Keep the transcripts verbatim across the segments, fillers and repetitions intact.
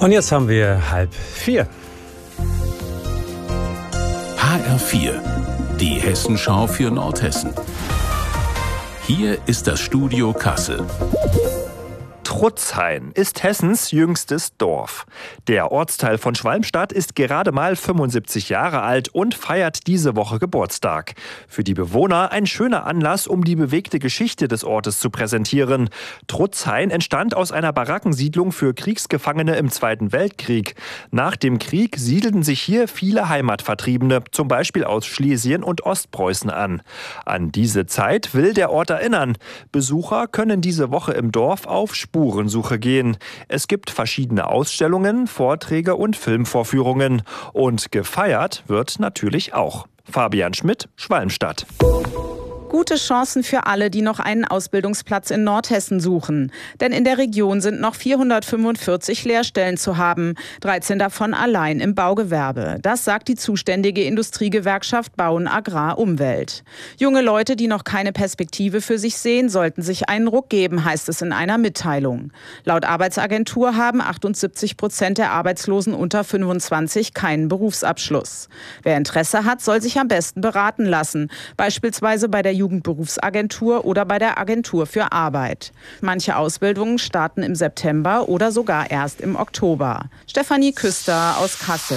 Und jetzt haben wir halb vier. H R vier, die Hessenschau für Nordhessen. Hier ist das Studio Kassel. Trutzhain ist Hessens jüngstes Dorf. Der Ortsteil von Schwalmstadt ist gerade mal fünfundsiebzig Jahre alt und feiert diese Woche Geburtstag. Für die Bewohner ein schöner Anlass, um die bewegte Geschichte des Ortes zu präsentieren. Trutzhain entstand aus einer Barackensiedlung für Kriegsgefangene im Zweiten Weltkrieg. Nach dem Krieg siedelten sich hier viele Heimatvertriebene, zum Beispiel aus Schlesien und Ostpreußen an. An diese Zeit will der Ort erinnern. Besucher können diese Woche im Dorf auf Spurensuche gehen. Es gibt verschiedene Ausstellungen, Vorträge und Filmvorführungen. Und gefeiert wird natürlich auch. Fabian Schmidt, Schwalmstadt. Gute Chancen für alle, die noch einen Ausbildungsplatz in Nordhessen suchen. Denn in der Region sind noch vierhundertfünfundvierzig Lehrstellen zu haben, dreizehn davon allein im Baugewerbe. Das sagt die zuständige Industriegewerkschaft Bauen Agrar Umwelt. Junge Leute, die noch keine Perspektive für sich sehen, sollten sich einen Ruck geben, heißt es in einer Mitteilung. Laut Arbeitsagentur haben achtundsiebzig Prozent der Arbeitslosen unter fünfundzwanzig keinen Berufsabschluss. Wer Interesse hat, soll sich am besten beraten lassen, beispielsweise bei der Jugendberufsagentur oder bei der Agentur für Arbeit. Manche Ausbildungen starten im September oder sogar erst im Oktober. Stefanie Küster aus Kassel.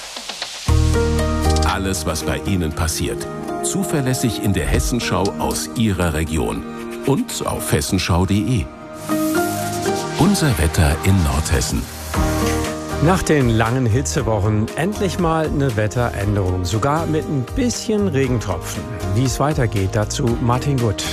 Alles, was bei Ihnen passiert, zuverlässig in der Hessenschau aus Ihrer Region und auf hessenschau punkt de. Unser Wetter in Nordhessen. Nach den langen Hitzewochen endlich mal eine Wetteränderung, sogar mit ein bisschen Regentropfen. Wie es weitergeht, dazu Martin Gutt.